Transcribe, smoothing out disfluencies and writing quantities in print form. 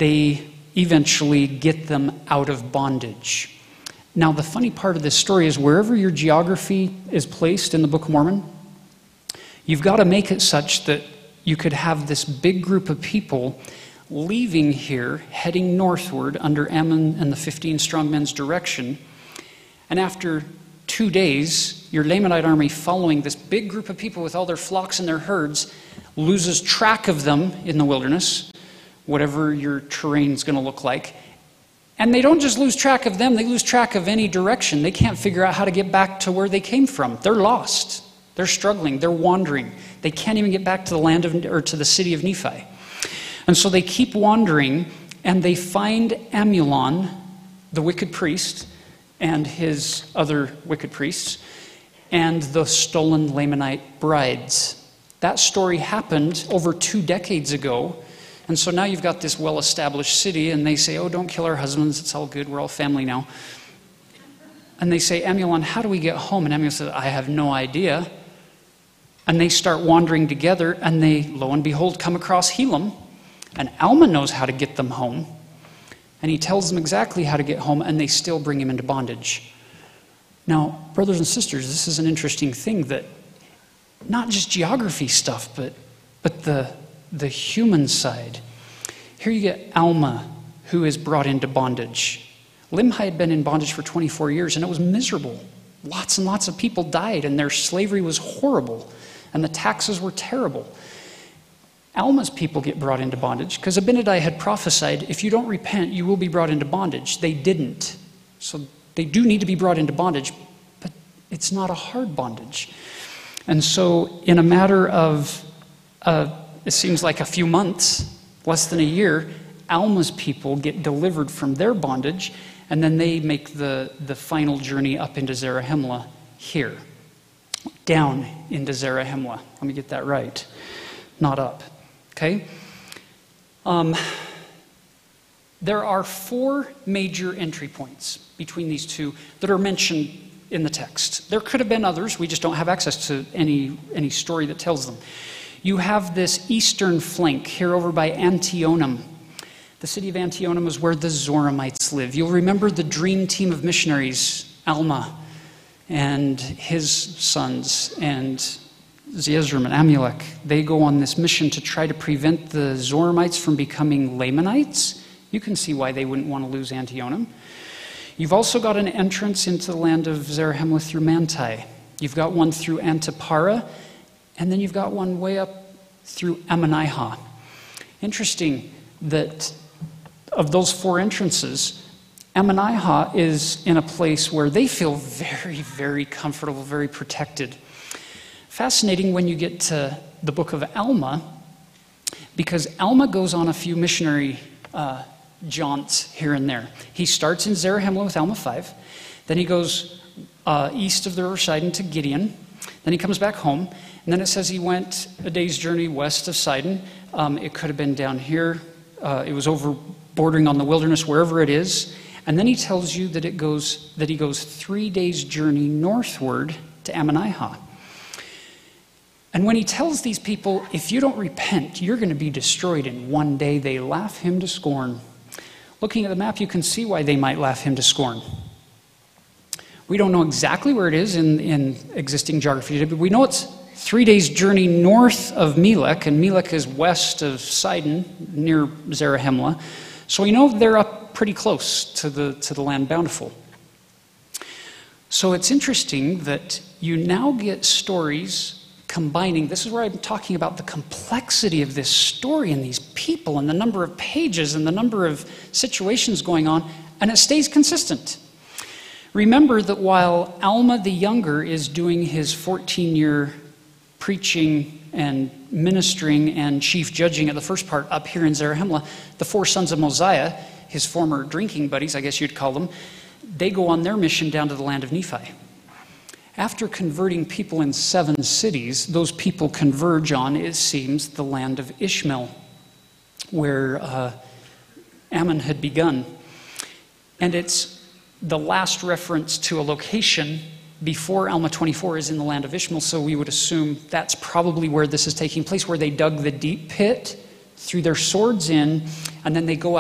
they eventually get them out of bondage. Now, the funny part of this story is wherever your geography is placed in the Book of Mormon, you've got to make it such that you could have this big group of people leaving here, heading northward under Ammon and the 15 strong men's direction. And after 2 days, your Lamanite army following this big group of people with all their flocks and their herds loses track of them in the wilderness, whatever your terrain's going to look like. And they don't just lose track of them, they lose track of any direction. They can't figure out how to get back to where they came from. They're lost. They're struggling. They're wandering. They can't even get back to the land of, or to the city of Nephi. And so they keep wandering, and they find Amulon, the wicked priest, and his other wicked priests, and the stolen Lamanite brides. That story happened over 2 decades ago. And so now you've got this well-established city, and they say, oh, don't kill our husbands. It's all good. We're all family now. And they say, Amulon, how do we get home? And Amulon says, I have no idea. And they start wandering together, and they, lo and behold, come across Helam. And Alma knows how to get them home. And he tells them exactly how to get home, and they still bring him into bondage. Now, brothers and sisters, this is an interesting thing, that not just geography stuff, but the human side. Here you get Alma, who is brought into bondage. Limhi had been in bondage for 24 years, and it was miserable. Lots and lots of people died, and their slavery was horrible, and the taxes were terrible. Alma's people get brought into bondage because Abinadi had prophesied, if you don't repent, you will be brought into bondage. They didn't. So they do need to be brought into bondage, but it's not a hard bondage. And so in a matter of, it seems like a few months, less than a year, Alma's people get delivered from their bondage, and then they make the final journey up into Zarahemla here. Down into Zarahemla. Let me get that right. Not up. Okay? There are 4 major entry points between these two that are mentioned in the text. There could have been others. We just don't have access to any story that tells them. You have this eastern flank here over by Antionum. The city of Antionum is where the Zoramites live. You'll remember the dream team of missionaries, Alma and his sons, and Zeezrom and Amulek. They go on this mission to try to prevent the Zoramites from becoming Lamanites. You can see why they wouldn't want to lose Antionum. You've also got an entrance into the land of Zarahemla through Manti. You've got one through Antipara, and then you've got one way up through Ammonihah. Interesting that of those 4 entrances, Ammonihah is in a place where they feel very, very comfortable, very protected. Fascinating when you get to the book of Alma, because Alma goes on a few missionary jaunts here and there. He starts in Zarahemla with Alma 5, then he goes east of the River Sidon to Gideon, then he comes back home, and then it says he went a day's journey west of Sidon. It could have been down here. It was over bordering on the wilderness, wherever it is. And then he tells you that he goes 3 days' journey northward to Ammonihah. And when he tells these people, if you don't repent, you're going to be destroyed in 1 day, they laugh him to scorn. Looking at the map, you can see why they might laugh him to scorn. We don't know exactly where it is in existing geography today, but we know it's 3 days' journey north of Melech, and Melech is west of Sidon, near Zarahemla. So we know they're up pretty close to the land bountiful. So it's interesting that you now get stories combining. This is where I'm talking about the complexity of this story and these people and the number of pages and the number of situations going on, and it stays consistent. Remember that while Alma the Younger is doing his 14-year preaching and ministering and chief judging at the first part up here in Zarahemla, the 4 sons of Mosiah, his former drinking buddies, I guess you'd call them, they go on their mission down to the land of Nephi. After converting people in 7 cities, those people converge on, it seems, the land of Ishmael, where Ammon had begun. And it's the last reference to a location before Alma 24 is in the land of Ishmael, so we would assume that's probably where this is taking place, where they dug the deep pit, threw their swords in, and then they go